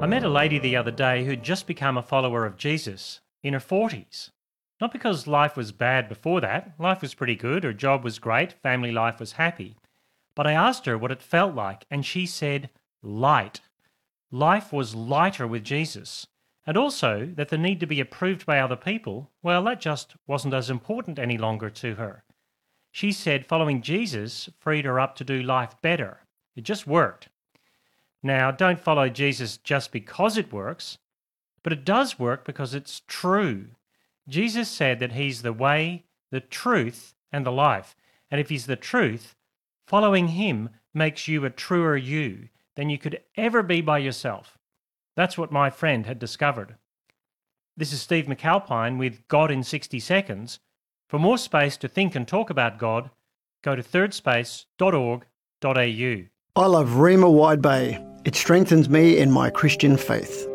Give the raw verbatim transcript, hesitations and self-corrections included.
I met a lady the other day who'd just become a follower of Jesus in her forties. Not because life was bad before that, life was pretty good, her job was great, family life was happy. But I asked her what it felt like, and she said, light. Life was lighter with Jesus. And also that the need to be approved by other people, well, that just wasn't as important any longer to her. She said following Jesus freed her up to do life better. It just worked. Now, don't follow Jesus just because it works, but it does work because it's true. Jesus said that he's the way, the truth, and the life. And if he's the truth, following him makes you a truer you than you could ever be by yourself. That's what my friend had discovered. This is Steve McAlpine with God in sixty seconds. For more space to think and talk about God, go to third space dot org dot a u. I love Rima Wide Bay. It strengthens me in my Christian faith.